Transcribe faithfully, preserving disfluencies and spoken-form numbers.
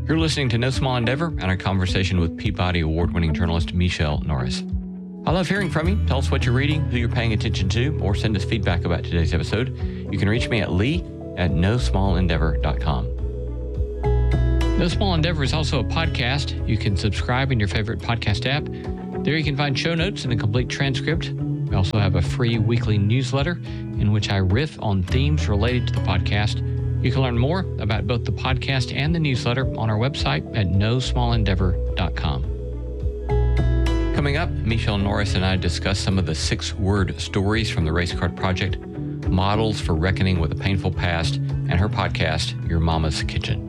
You're listening to No Small Endeavor and our conversation with Peabody Award-winning journalist Michele Norris. I love hearing from you. Tell us what you're reading, who you're paying attention to, or send us feedback about today's episode. You can reach me at lee at no small endeavor dot com. No Small Endeavor is also a podcast. You can subscribe in your favorite podcast app. There you can find show notes and a complete transcript. We also have a free weekly newsletter in which I riff on themes related to the podcast. You can learn more about both the podcast and the newsletter on our website at no small endeavor dot com. Coming up, Michele Norris and I discuss some of the six-word stories from the Race Card Project, models for reckoning with a painful past, and her podcast, Your Mama's Kitchen.